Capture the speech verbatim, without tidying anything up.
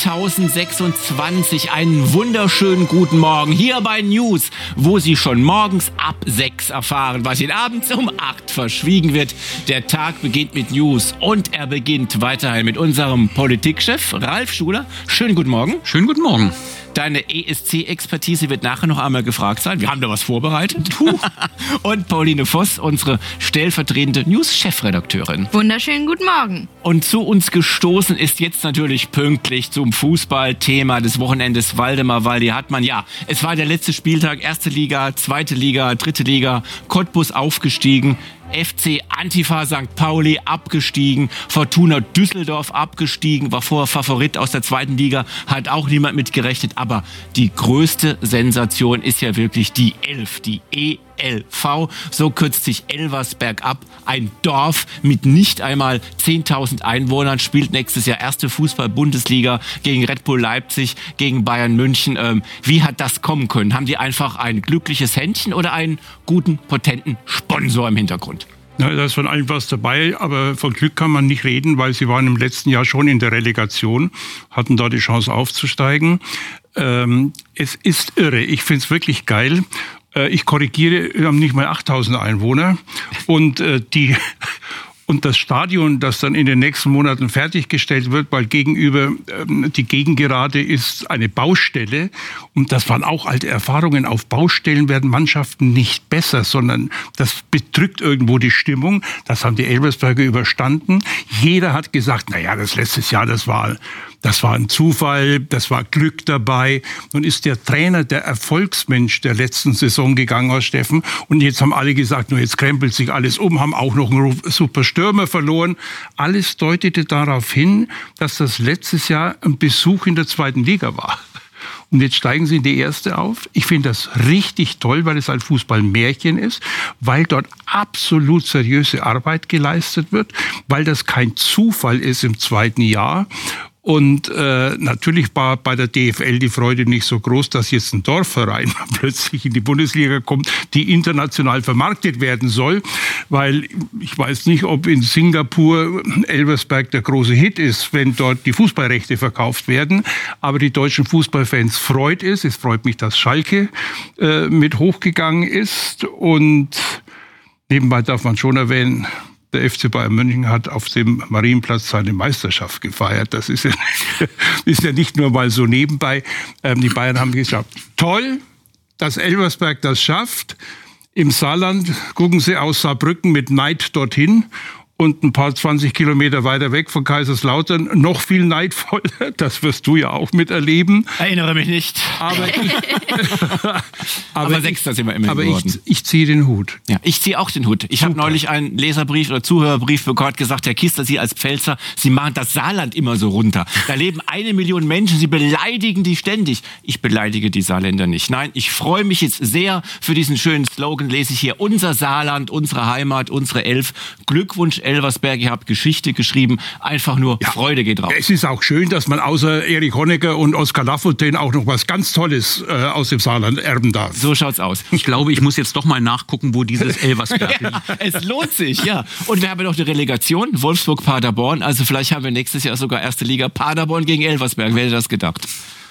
zweitausendsechsundzwanzig. Einen wunderschönen guten Morgen hier bei News, wo Sie schon morgens ab sechs erfahren, was Ihnen abends um acht verschwiegen wird. Der Tag beginnt mit News und er beginnt weiterhin mit unserem Politikchef Ralf Schuler. Schönen guten Morgen. Schönen guten Morgen. Deine E S C-Expertise wird nachher noch einmal gefragt sein. Wir haben da was vorbereitet. Und Pauline Voss, unsere stellvertretende News-Chefredakteurin. Wunderschönen guten Morgen. Und zu uns gestoßen ist jetzt natürlich pünktlich zum Fußballthema des Wochenendes Waldemar Waldi Hartmann. Ja, es war der letzte Spieltag, erste Liga, zweite Liga, dritte Liga, Cottbus aufgestiegen. F C Antifa Sankt Pauli abgestiegen, Fortuna Düsseldorf abgestiegen, war vorher Favorit aus der zweiten Liga, hat auch niemand mit gerechnet. Aber die größte Sensation ist ja wirklich die Elf, die E L V. So kürzt sich Elversberg ab. Ein Dorf mit nicht einmal zehntausend Einwohnern, spielt nächstes Jahr erste Fußball-Bundesliga gegen Red Bull Leipzig, gegen Bayern München. Ähm, wie hat das kommen können? Haben die einfach ein glückliches Händchen oder einen guten, potenten Sponsor im Hintergrund? Ja, da ist von allem was dabei, aber von Glück kann man nicht reden, weil sie waren im letzten Jahr schon in der Relegation, hatten da die Chance aufzusteigen. Ähm, es ist irre, ich finde es wirklich geil. Äh, ich korrigiere, wir haben nicht mal achttausend Einwohner und äh, die... Und das Stadion, das dann in den nächsten Monaten fertiggestellt wird, weil gegenüber ähm, die Gegengerade ist eine Baustelle. Und das waren auch alte Erfahrungen. Auf Baustellen werden Mannschaften nicht besser, sondern das bedrückt irgendwo die Stimmung. Das haben die Elversberger überstanden. Jeder hat gesagt, na ja, das letztes Jahr, das war, das war ein Zufall, das war Glück dabei. Nun ist der Trainer der Erfolgsmensch der letzten Saison gegangen aus Steffen. Und jetzt haben alle gesagt, nur jetzt krempelt sich alles um, haben auch noch einen super Stürmer verloren. Alles deutete darauf hin, dass das letztes Jahr ein Besuch in der zweiten Liga war. Und jetzt steigen sie in die erste auf. Ich finde das richtig toll, weil es ein Fußballmärchen ist, weil dort absolut seriöse Arbeit geleistet wird, weil das kein Zufall ist im zweiten Jahr. Und äh, natürlich war bei der D F L die Freude nicht so groß, dass jetzt ein Dorfverein plötzlich in die Bundesliga kommt, die international vermarktet werden soll. Weil ich weiß nicht, ob in Singapur Elversberg der große Hit ist, wenn dort die Fußballrechte verkauft werden. Aber die deutschen Fußballfans freut es. Es freut mich, dass Schalke äh, mit hochgegangen ist. Und nebenbei darf man schon erwähnen, der F C Bayern München hat auf dem Marienplatz seine Meisterschaft gefeiert. Das ist ja, ist ja nicht nur mal so nebenbei. Ähm, die Bayern haben gesagt, toll, dass Elversberg das schafft. Im Saarland gucken sie aus Saarbrücken mit Neid dorthin. Und ein paar zwanzig Kilometer weiter weg von Kaiserslautern noch viel neidvoller. Das wirst du ja auch miterleben. Erinnere mich nicht. Aber, ich, aber, aber Sechster sind wir immer aber geworden. ich, ich ziehe den Hut. Ja, ich ziehe auch den Hut. Ich habe neulich einen Leserbrief oder Zuhörerbrief bekommen, hat gesagt, Herr Kister, Sie als Pfälzer, Sie machen das Saarland immer so runter. Da leben eine Million Menschen, Sie beleidigen die ständig. Ich beleidige die Saarländer nicht. Nein, ich freue mich jetzt sehr für diesen schönen Slogan, lese ich hier. Unser Saarland, unsere Heimat, unsere Elf. Glückwunsch, Elversberg, ihr habt Geschichte geschrieben, einfach nur ja. Freude geht raus. Es ist auch schön, dass man außer Erich Honecker und Oskar Lafontaine auch noch was ganz Tolles äh, aus dem Saarland erben darf. So schaut's aus. Ich glaube, ich muss jetzt doch mal nachgucken, wo dieses Elversberg liegt. Ja, es lohnt sich, ja. Und wir haben ja noch eine Relegation, Wolfsburg-Paderborn, also vielleicht haben wir nächstes Jahr sogar erste Liga Paderborn gegen Elversberg, wer hätte das gedacht?